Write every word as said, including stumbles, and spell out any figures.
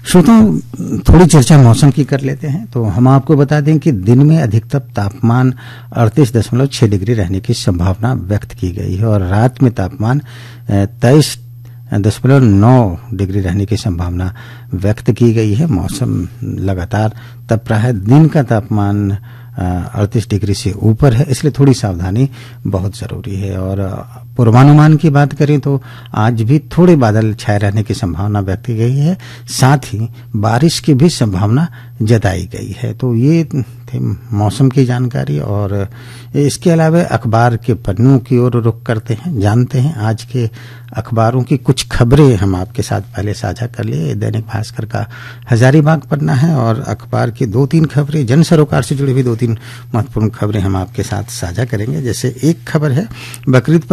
श्रोताओं, थोड़ी चर्चा मौसम की कर लेते हैं। तो हम आपको बता दें कि दिन में अधिकतम तापमान अड़तीस दशमलव छह डिग्री रहने की संभावना व्यक्त की गई है और रात में तापमान तेईस दशमलव नौ डिग्री रहने की संभावना व्यक्त की गई है। मौसम लगातार तप रहा है। दिन का तापमान अड़तीस डिग्री से ऊपर है, इसलिए थोड़ी सावधानी बहुत जरूरी है। और पूर्वानुमान की बात करें तो आज भी थोड़े बादल छाए रहने की संभावना व्यक्त की गई है, साथ ही बारिश की भी संभावना जताई गई है। तो ये थे मौसम की जानकारी। और इसके अलावा अखबार के पन्नों की ओर रुख करते हैं, जानते हैं आज के अखबारों की कुछ खबरें हम आपके साथ पहले साझा कर लिए। दैनिक भास्कर का हजारीबाग पन्ना है और अखबार की दो तीन खबरें, जन सरोकार से जुड़ी हुई दो तीन महत्वपूर्ण खबरें हम आपके साथ साझा करेंगे। जैसे एक खबर है, बकरीद